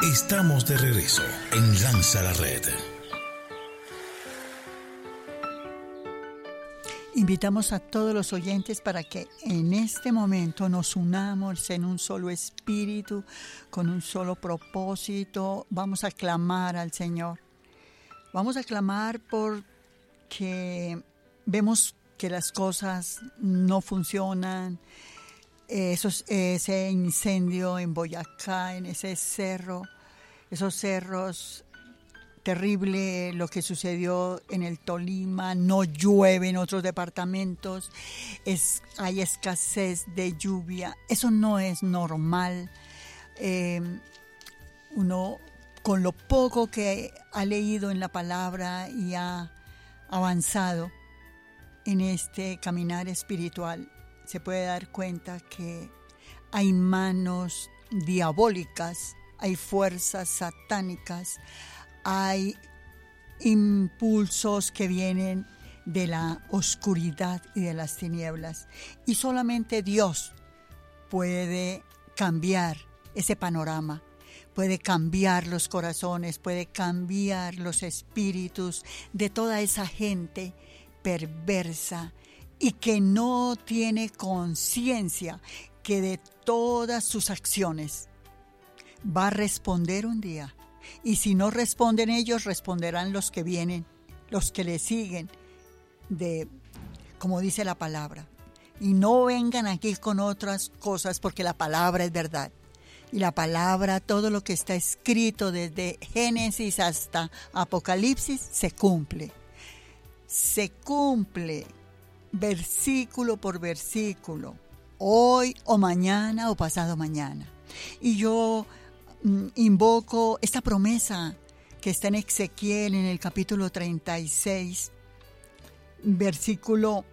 Estamos de regreso en Lanza la Red. Invitamos a todos los oyentes para que en este momento nos unamos en un solo espíritu, con un solo propósito. Vamos a clamar al Señor. Vamos a clamar porque vemos que las cosas no funcionan. Ese incendio en Boyacá, en ese cerro, esos cerros, terrible lo que sucedió en el Tolima, no llueve en otros departamentos, hay escasez de lluvia, eso no es normal. Uno, con lo poco que ha leído en la palabra y ha avanzado en este caminar espiritual, se puede dar cuenta que hay manos diabólicas, hay fuerzas satánicas, hay impulsos que vienen de la oscuridad y de las tinieblas. Y solamente Dios puede cambiar ese panorama, puede cambiar los corazones, puede cambiar los espíritus de toda esa gente perversa y que no tiene conciencia que de todas sus acciones va a responder un día. Y si no responden ellos, responderán los que vienen, los que le siguen, como dice la palabra. Y no vengan aquí con otras cosas, porque la palabra es verdad. Y la palabra, todo lo que está escrito desde Génesis hasta Apocalipsis, se cumple. Se cumple versículo por versículo, hoy o mañana o pasado mañana. Y yo invoco esta promesa que está en Ezequiel en el capítulo 36, versículo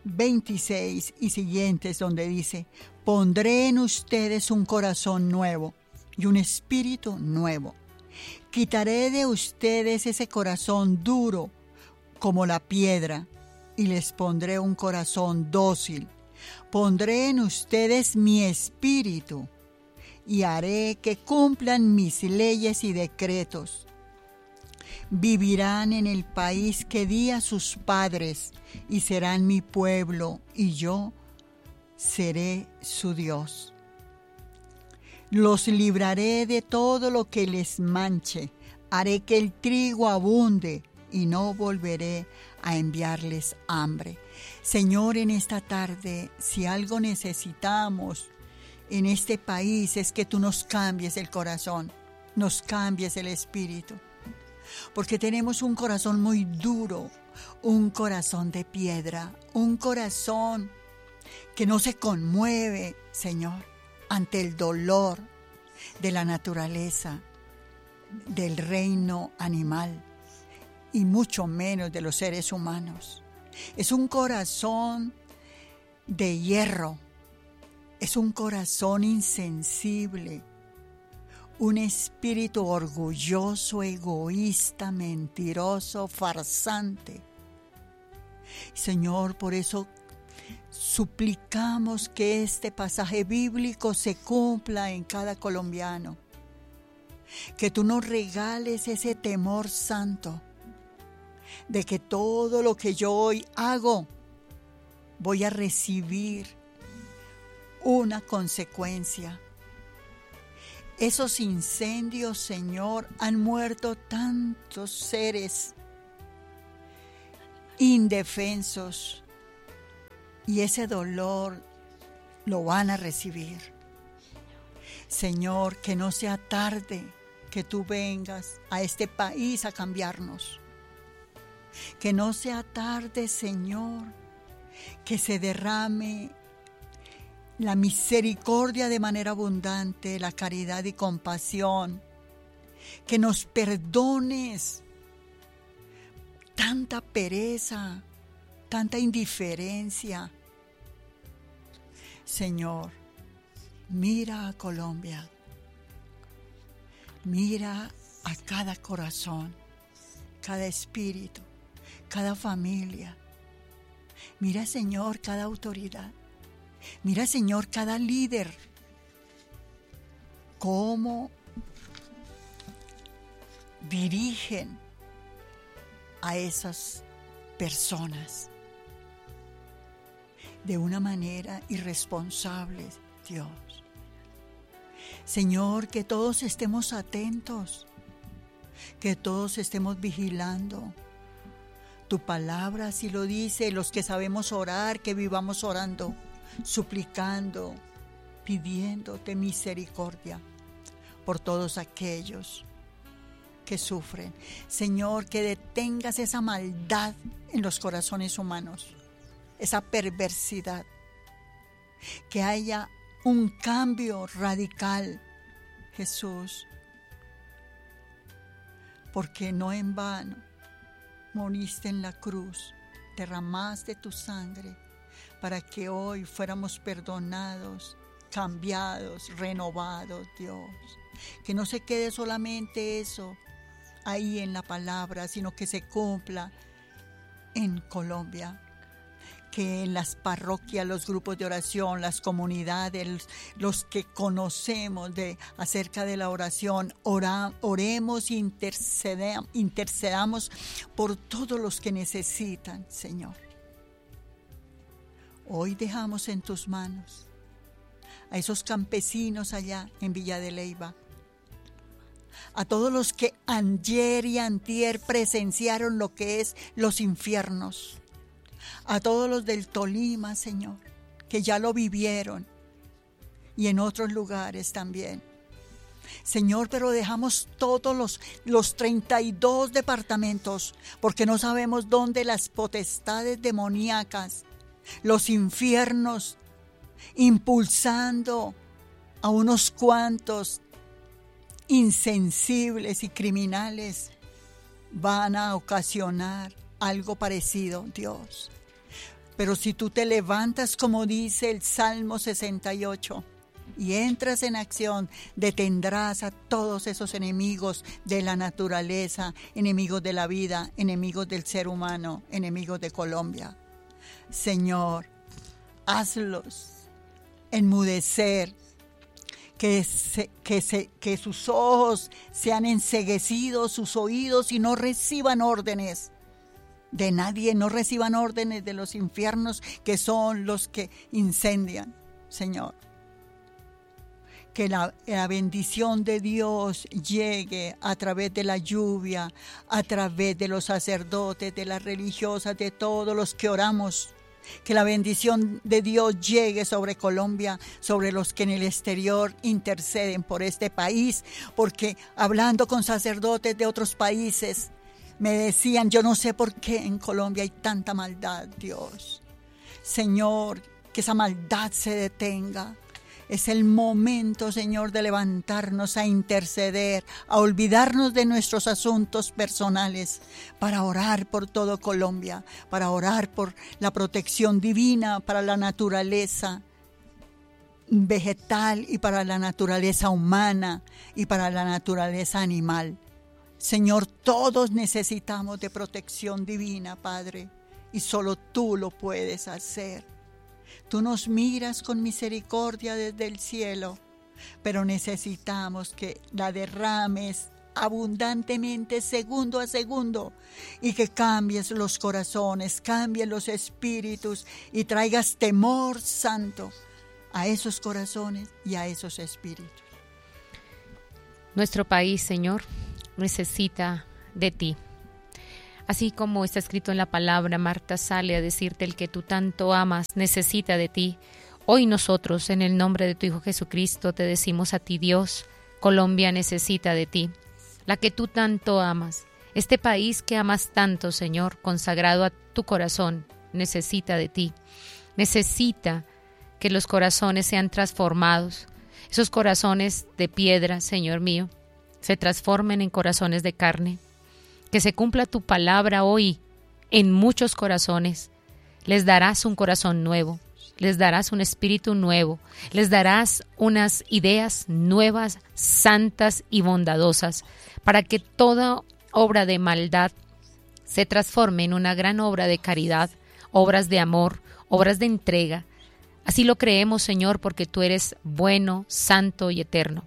26 y siguientes, donde dice: pondré en ustedes un corazón nuevo y un espíritu nuevo. Quitaré de ustedes ese corazón duro como la piedra y les pondré un corazón dócil. Pondré en ustedes mi espíritu y haré que cumplan mis leyes y decretos. Vivirán en el país que di a sus padres y serán mi pueblo y yo seré su Dios. Los libraré de todo lo que les manche. Haré que el trigo abunde y no volveré a enviarles hambre. Señor, en esta tarde, si algo necesitamos en este país es que tú nos cambies el corazón, nos cambies el espíritu, porque tenemos un corazón muy duro, un corazón de piedra, un corazón que no se conmueve, Señor, ante el dolor de la naturaleza, del reino animal y mucho menos de los seres humanos. Es un corazón de hierro. Es un corazón insensible, un espíritu orgulloso, egoísta, mentiroso, farsante. Señor, por eso suplicamos que este pasaje bíblico se cumpla en cada colombiano, que tú nos regales ese temor santo, de que todo lo que yo hoy hago voy a recibir una consecuencia. Esos incendios, Señor, han muerto tantos seres indefensos y ese dolor lo van a recibir. Señor, que no sea tarde que tú vengas a este país a cambiarnos. Que no sea tarde, Señor, que se derrame la misericordia de manera abundante, la caridad y compasión, que nos perdones tanta pereza, tanta indiferencia. Señor, mira a Colombia, mira a cada corazón, cada espíritu, cada familia. Mira, Señor, cada autoridad. Mira, Señor, cada líder, cómo dirigen a esas personas de una manera irresponsable, Dios. Señor, que todos estemos atentos, que todos estemos vigilando. Tu palabra así lo dice, los que sabemos orar, que vivamos orando, suplicando, pidiéndote misericordia por todos aquellos que sufren. Señor, que detengas esa maldad en los corazones humanos, esa perversidad, que haya un cambio radical, Jesús, porque no en vano moriste en la cruz, derramaste tu sangre para que hoy fuéramos perdonados, cambiados, renovados, Dios. Que no se quede solamente eso ahí en la palabra, sino que se cumpla en Colombia. Que en las parroquias, los grupos de oración, las comunidades, los que conocemos acerca de la oración, oremos e intercedamos por todos los que necesitan, Señor. Hoy dejamos en tus manos a esos campesinos allá en Villa de Leyva, a todos los que ayer y antier presenciaron lo que es los infiernos, a todos los del Tolima, Señor, que ya lo vivieron, y en otros lugares también. Señor, pero dejamos todos los 32 departamentos, porque no sabemos dónde las potestades demoníacas, los infiernos, impulsando a unos cuantos insensibles y criminales, van a ocasionar algo parecido, Dios. Pero si tú te levantas, como dice el Salmo 68, y entras en acción, detendrás a todos esos enemigos de la naturaleza, enemigos de la vida, enemigos del ser humano, enemigos de Colombia. Señor, hazlos enmudecer, que sus ojos sean enceguecidos, sus oídos, y no reciban órdenes de nadie, no reciban órdenes de los infiernos, que son los que incendian, Señor. Que la bendición de Dios llegue a través de la lluvia, a través de los sacerdotes, de las religiosas, de todos los que oramos. Que la bendición de Dios llegue sobre Colombia, sobre los que en el exterior interceden por este país, porque hablando con sacerdotes de otros países, me decían, yo no sé por qué en Colombia hay tanta maldad, Dios. Señor, que esa maldad se detenga. Es el momento, Señor, de levantarnos a interceder, a olvidarnos de nuestros asuntos personales, para orar por todo Colombia, para orar por la protección divina, para la naturaleza vegetal y para la naturaleza humana y para la naturaleza animal. Señor, todos necesitamos de protección divina, Padre, y solo tú lo puedes hacer. Tú nos miras con misericordia desde el cielo, pero necesitamos que la derrames abundantemente segundo a segundo, y que cambies los corazones, cambies los espíritus y traigas temor santo a esos corazones y a esos espíritus. Nuestro país, Señor, necesita de ti. Así como está escrito en la palabra, Marta sale a decirte: el que tú tanto amas necesita de ti. Hoy nosotros, en el nombre de tu Hijo Jesucristo, te decimos a ti, Dios, Colombia necesita de ti, la que tú tanto amas. Este país que amas tanto, Señor, consagrado a tu corazón, necesita de ti. Necesita que los corazones sean transformados. Esos corazones de piedra, Señor mío, se transformen en corazones de carne. Que se cumpla tu palabra hoy en muchos corazones. Les darás un corazón nuevo, les darás un espíritu nuevo, les darás unas ideas nuevas, santas y bondadosas, para que toda obra de maldad se transforme en una gran obra de caridad, obras de amor, obras de entrega. Así lo creemos, Señor, porque tú eres bueno, santo y eterno.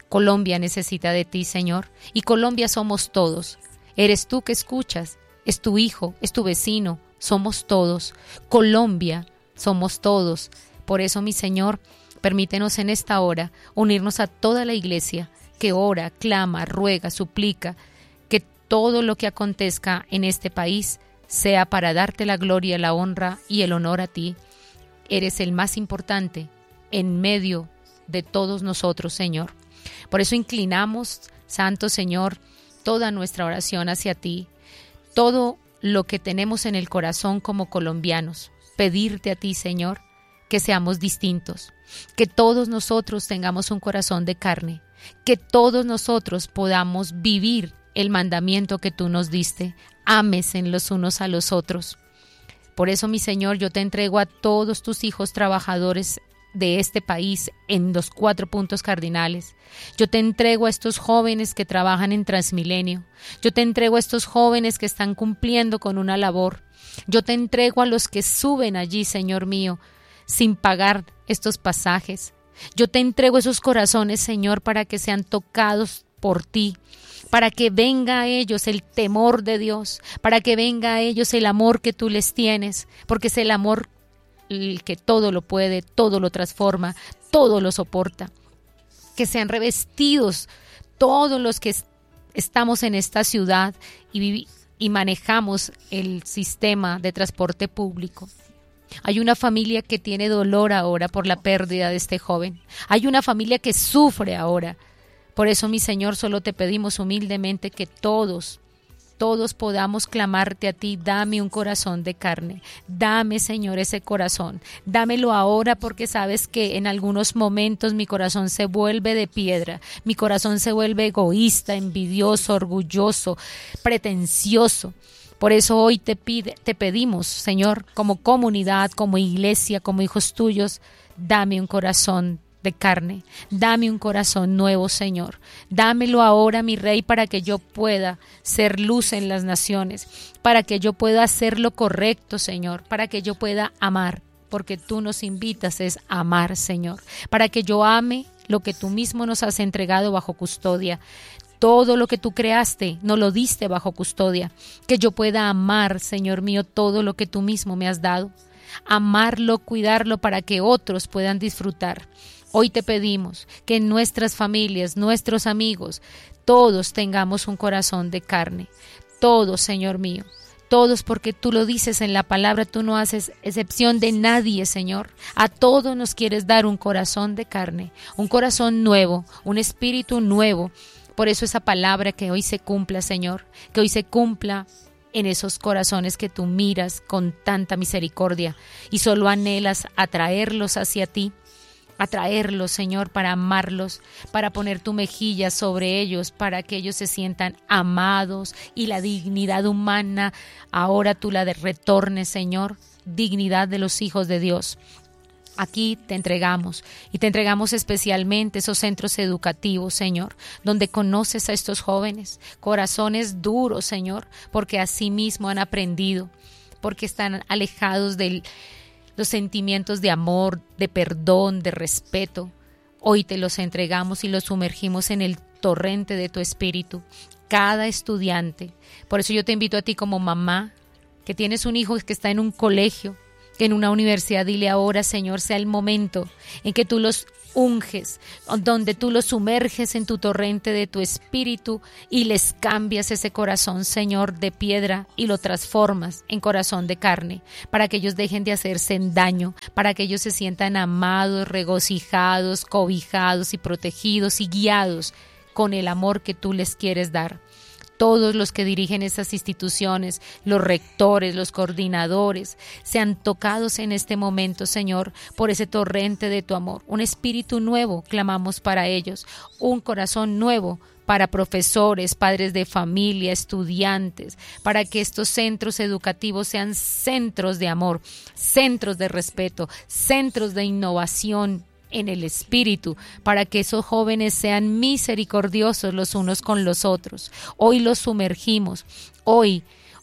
Colombia necesita de ti, Señor, y Colombia somos todos. Eres tú que escuchas, es tu hijo, es tu vecino, somos todos. Colombia somos todos. Por eso, mi Señor, permítenos en esta hora unirnos a toda la iglesia que ora, clama, ruega, suplica, que todo lo que acontezca en este país sea para darte la gloria, la honra y el honor a ti. Eres el más importante en medio de todos nosotros, Señor. Por eso inclinamos, Santo Señor, toda nuestra oración hacia ti, todo lo que tenemos en el corazón como colombianos, pedirte a ti, Señor, que seamos distintos, que todos nosotros tengamos un corazón de carne, que todos nosotros podamos vivir el mandamiento que tú nos diste, ámense los unos a los otros. Por eso, mi Señor, yo te entrego a todos tus hijos trabajadores de este país en los 4 puntos cardinales. Yo te entrego a estos jóvenes que trabajan en Transmilenio. Yo te entrego a estos jóvenes que están cumpliendo con una labor. Yo te entrego a los que suben allí, Señor mío, sin pagar estos pasajes. Yo te entrego esos corazones, Señor, para que sean tocados por ti, para que venga a ellos el temor de Dios, para que venga a ellos el amor que tú les tienes, porque es el amor el que todo lo puede, todo lo transforma, todo lo soporta. Que sean revestidos todos los que estamos en esta ciudad y manejamos el sistema de transporte público. Hay una familia que tiene dolor ahora por la pérdida de este joven. Hay una familia que sufre ahora. Por eso, mi Señor, solo te pedimos humildemente que todos podamos clamarte a ti. Dame un corazón de carne. Dame, Señor, ese corazón. Dámelo ahora, porque sabes que en algunos momentos mi corazón se vuelve de piedra. Mi corazón se vuelve egoísta, envidioso, orgulloso, pretencioso. Por eso hoy te pedimos, Señor, como comunidad, como iglesia, como hijos tuyos, dame un corazón de carne, dame un corazón nuevo, Señor. Dámelo ahora, mi Rey, para que yo pueda ser luz en las naciones, para que yo pueda hacer lo correcto, Señor, para que yo pueda amar, porque tú nos invitas es amar, Señor, para que yo ame lo que tú mismo nos has entregado bajo custodia. Todo lo que tú creaste, nos lo diste bajo custodia, que yo pueda amar, Señor mío, todo lo que tú mismo me has dado, amarlo, cuidarlo para que otros puedan disfrutar. Hoy te pedimos que en nuestras familias, nuestros amigos, todos tengamos un corazón de carne, todos, Señor mío, todos, porque tú lo dices en la palabra, tú no haces excepción de nadie, Señor. A todos nos quieres dar un corazón de carne, un corazón nuevo, un espíritu nuevo. Por eso esa palabra que hoy se cumpla, Señor, que hoy se cumpla en esos corazones que tú miras con tanta misericordia y solo anhelas atraerlos hacia ti, atraerlos, Señor, para amarlos, para poner tu mejilla sobre ellos, para que ellos se sientan amados y la dignidad humana, ahora tú la retornes, Señor, dignidad de los hijos de Dios. Aquí te entregamos y te entregamos especialmente esos centros educativos, Señor, donde conoces a estos jóvenes, corazones duros, Señor, porque así mismo han aprendido, porque están alejados de los sentimientos de amor, de perdón, de respeto. Hoy te los entregamos y los sumergimos en el torrente de tu espíritu, cada estudiante. Por eso yo te invito a ti como mamá, que tienes un hijo que está en un colegio, que en una universidad, dile ahora, Señor, sea el momento en que tú los unges, donde tú los sumerges en tu torrente de tu espíritu y les cambias ese corazón, Señor, de piedra y lo transformas en corazón de carne, para que ellos dejen de hacerse daño, para que ellos se sientan amados, regocijados, cobijados y protegidos y guiados con el amor que tú les quieres dar. Todos los que dirigen esas instituciones, los rectores, los coordinadores, sean tocados en este momento, Señor, por ese torrente de tu amor. Un espíritu nuevo clamamos para ellos, un corazón nuevo para profesores, padres de familia, estudiantes, para que estos centros educativos sean centros de amor, centros de respeto, centros de innovación en el espíritu, para que esos jóvenes sean misericordiosos los unos con los otros. Hoy los sumergimos, hoy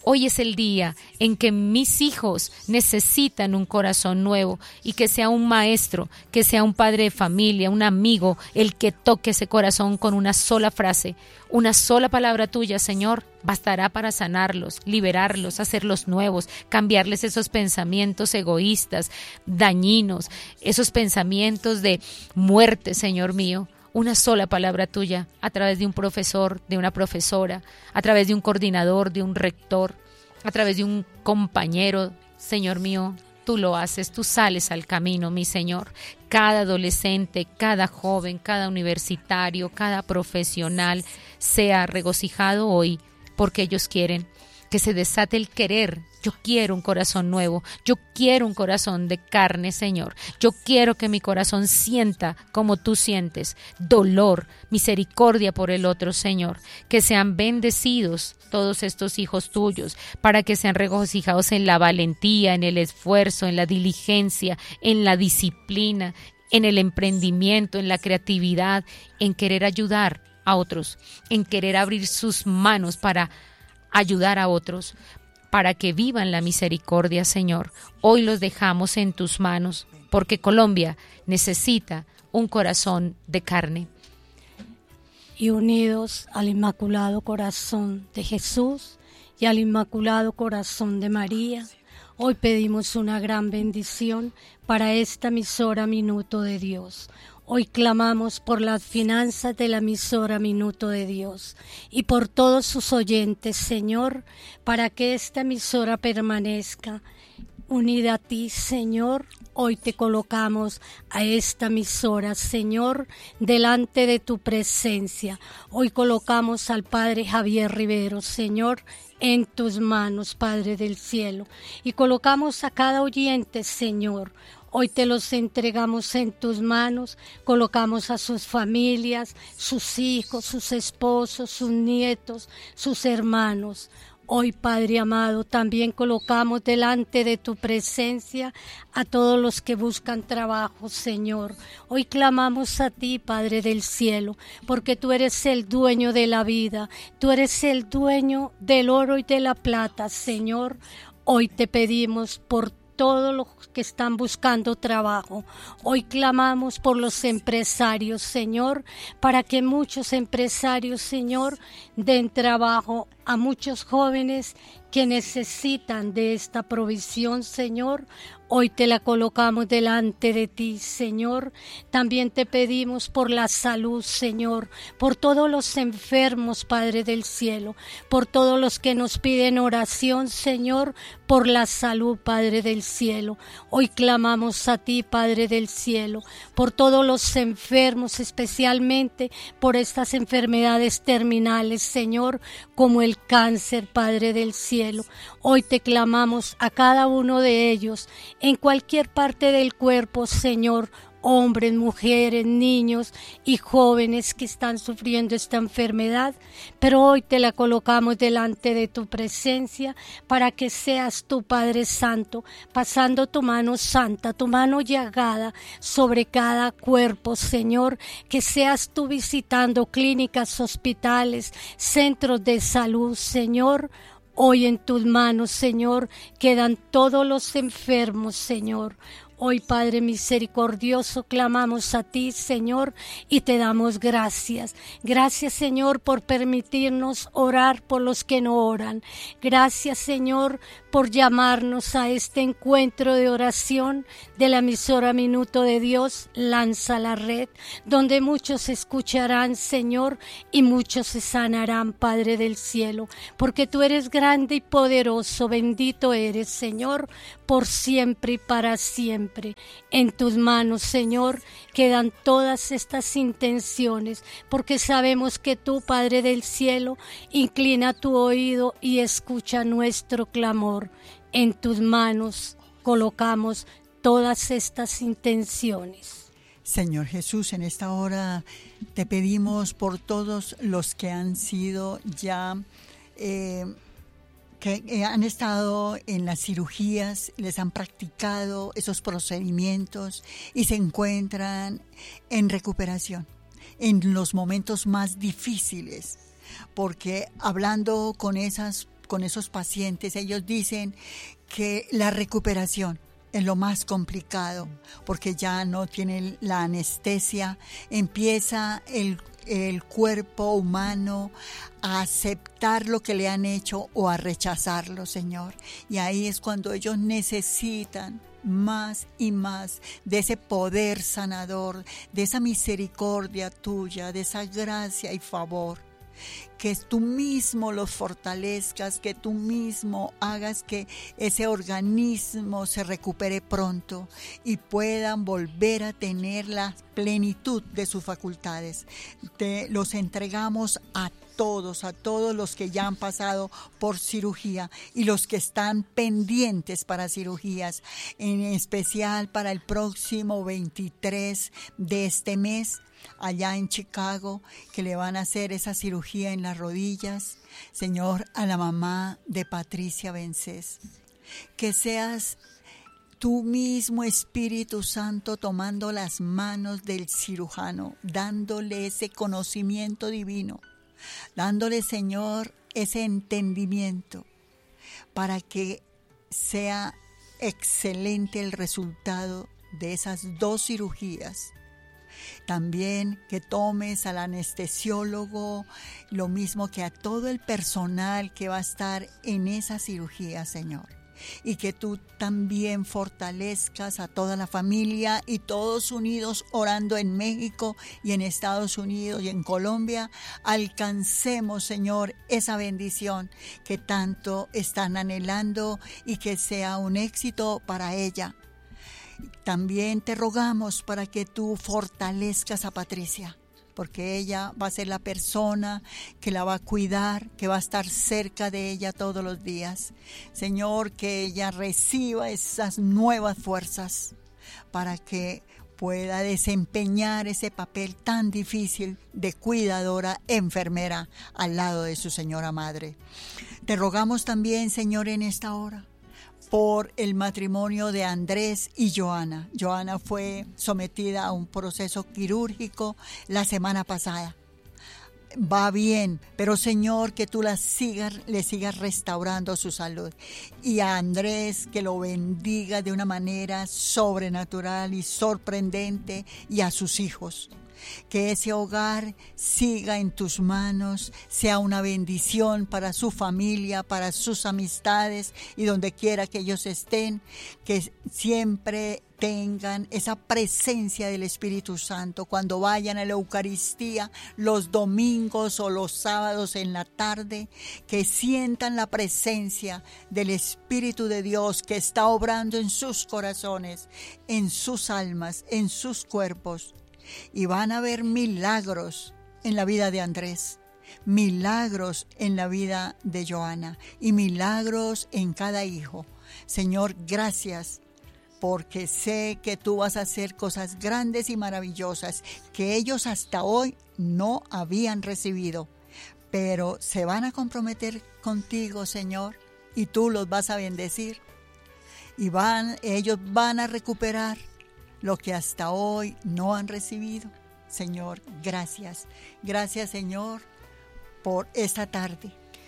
Hoy es el día en que mis hijos necesitan un corazón nuevo y que sea un maestro, que sea un padre de familia, un amigo, el que toque ese corazón con una sola frase, una sola palabra tuya, Señor, bastará para sanarlos, liberarlos, hacerlos nuevos, cambiarles esos pensamientos egoístas, dañinos, esos pensamientos de muerte, Señor mío. Una sola palabra tuya a través de un profesor, de una profesora, a través de un coordinador, de un rector, a través de un compañero, Señor mío, tú lo haces, tú sales al camino, mi Señor. Cada adolescente, cada joven, cada universitario, cada profesional sea regocijado hoy porque ellos quieren que se desate el querer. Yo quiero un corazón nuevo, yo quiero un corazón de carne, Señor. Yo quiero que mi corazón sienta como tú sientes, dolor, misericordia por el otro, Señor. Que sean bendecidos todos estos hijos tuyos, para que sean regocijados en la valentía, en el esfuerzo, en la diligencia, en la disciplina, en el emprendimiento, en la creatividad, en querer ayudar a otros, en querer abrir sus manos para ayudar a otros, para que vivan la misericordia, Señor. Hoy los dejamos en tus manos, porque Colombia necesita un corazón de carne. Y unidos al Inmaculado Corazón de Jesús y al Inmaculado Corazón de María, hoy pedimos una gran bendición para esta emisora Minuto de Dios. Hoy clamamos por las finanzas de la emisora Minuto de Dios y por todos sus oyentes, Señor, para que esta emisora permanezca unida a ti, Señor. Hoy te colocamos a esta emisora, Señor, delante de tu presencia. Hoy colocamos al Padre Javier Rivero, Señor, en tus manos, Padre del cielo. Y colocamos a cada oyente, Señor. Hoy te los entregamos en tus manos, colocamos a sus familias, sus hijos, sus esposos, sus nietos, sus hermanos. Hoy, Padre amado, también colocamos delante de tu presencia a todos los que buscan trabajo, Señor. Hoy clamamos a ti, Padre del cielo, porque tú eres el dueño de la vida, tú eres el dueño del oro y de la plata, Señor. Hoy te pedimos por todos los que están buscando trabajo. Hoy clamamos por los empresarios, Señor, para que muchos empresarios, Señor, den trabajo a muchos jóvenes que necesitan de esta provisión, Señor. Hoy te la colocamos delante de ti, Señor. También te pedimos por la salud, Señor, por todos los enfermos, Padre del cielo, por todos los que nos piden oración, Señor, por la salud, Padre del cielo. Hoy clamamos a ti, Padre del cielo, por todos los enfermos, especialmente por estas enfermedades terminales, Señor, como el cáncer, Padre del cielo. Hoy te clamamos a cada uno de ellos, en cualquier parte del cuerpo, Señor, hombres, mujeres, niños y jóvenes que están sufriendo esta enfermedad, pero hoy te la colocamos delante de tu presencia para que seas tu Padre Santo, pasando tu mano santa, tu mano llagada sobre cada cuerpo, Señor, que seas tú visitando clínicas, hospitales, centros de salud, Señor. Hoy en tus manos, Señor, quedan todos los enfermos, Señor. Hoy, Padre misericordioso, clamamos a ti, Señor, y te damos gracias. Gracias, Señor, por permitirnos orar por los que no oran. Gracias, Señor, por llamarnos a este encuentro de oración de la emisora Minuto de Dios, Lanza la Red, donde muchos escucharán, Señor, y muchos se sanarán, Padre del cielo, porque tú eres grande y poderoso, bendito eres, Señor, por siempre y para siempre. En tus manos, Señor, quedan todas estas intenciones, porque sabemos que tú, Padre del cielo, inclina tu oído y escucha nuestro clamor. En tus manos colocamos todas estas intenciones. Señor Jesús, en esta hora te pedimos por todos los que han sido ya que han estado en las cirugías, les han practicado esos procedimientos y se encuentran en recuperación, en los momentos más difíciles, porque hablando con con esos pacientes, ellos dicen que la recuperación es lo más complicado, porque ya no tienen la anestesia, empieza el cuerpo humano a aceptar lo que le han hecho o a rechazarlo, Señor. Y ahí es cuando ellos necesitan más y más de ese poder sanador, de esa misericordia tuya, de esa gracia y favor. Que tú mismo los fortalezcas, que tú mismo hagas que ese organismo se recupere pronto y puedan volver a tener la plenitud de sus facultades. Te los entregamos a todos los que ya han pasado por cirugía y los que están pendientes para cirugías, en especial para el próximo 23 de este mes, allá en Chicago, que le van a hacer esa cirugía en las rodillas. Señor, a la mamá de Patricia Vencés, que seas tú mismo, Espíritu Santo, tomando las manos del cirujano, dándole ese conocimiento divino, dándole, Señor, ese entendimiento para que sea excelente el resultado de esas 2 cirugías. También que tomes al anestesiólogo, lo mismo que a todo el personal que va a estar en esa cirugía, Señor. Y que tú también fortalezcas a toda la familia y todos unidos orando en México y en Estados Unidos y en Colombia. Alcancemos, Señor, esa bendición que tanto están anhelando y que sea un éxito para ella. También te rogamos para que tú fortalezcas a Patricia, porque ella va a ser la persona que la va a cuidar, que va a estar cerca de ella todos los días. Señor, que ella reciba esas nuevas fuerzas para que pueda desempeñar ese papel tan difícil de cuidadora, enfermera, al lado de su señora madre. Te rogamos también, Señor, en esta hora, por el matrimonio de Andrés y Joana. Joana fue sometida a un proceso quirúrgico la semana pasada. Va bien, pero Señor, que tú le sigas restaurando su salud. Y a Andrés, que lo bendiga de una manera sobrenatural y sorprendente, y a sus hijos. Que ese hogar siga en tus manos, sea una bendición para su familia, para sus amistades y donde quiera que ellos estén, que siempre tengan esa presencia del Espíritu Santo cuando vayan a la Eucaristía los domingos o los sábados en la tarde, que sientan la presencia del Espíritu de Dios que está obrando en sus corazones, en sus almas, en sus cuerpos. Y van a ver milagros en la vida de Andrés, milagros en la vida de Joana y milagros en cada hijo. Señor, gracias, porque sé que tú vas a hacer cosas grandes y maravillosas que ellos hasta hoy no habían recibido, pero se van a comprometer contigo, Señor, y tú los vas a bendecir y ellos van a recuperar lo que hasta hoy no han recibido. Señor, gracias. Gracias, Señor, por esta tarde.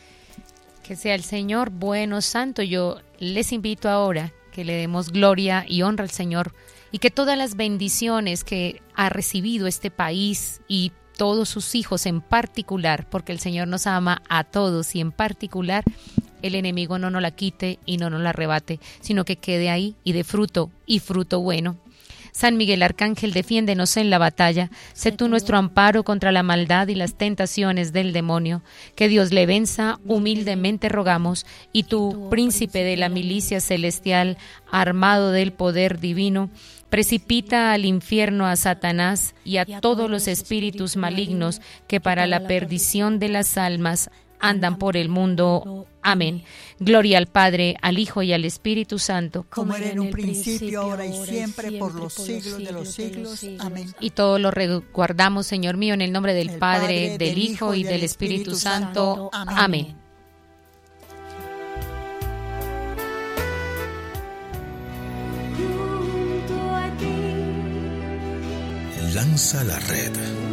Que sea el Señor bueno, santo. Yo les invito ahora que le demos gloria y honra al Señor y que todas las bendiciones que ha recibido este país y todos sus hijos en particular, porque el Señor nos ama a todos y en particular, el enemigo no nos la quite y no nos la arrebate, sino que quede ahí y de fruto y fruto bueno. San Miguel Arcángel, defiéndenos en la batalla. Sé tú nuestro amparo contra la maldad y las tentaciones del demonio. Que Dios le venza, humildemente rogamos. Y tú, príncipe de la milicia celestial, armado del poder divino, precipita al infierno a Satanás y a todos los espíritus malignos que para la perdición de las almas andan por el mundo. Amén. Gloria al Padre, al Hijo y al Espíritu Santo, como era en un principio, ahora y siempre, por los siglos de los siglos. Amén. Y todo lo resguardamos, Señor mío, en el nombre del Padre, del Hijo y del Espíritu Santo. Amén. Lanza la red.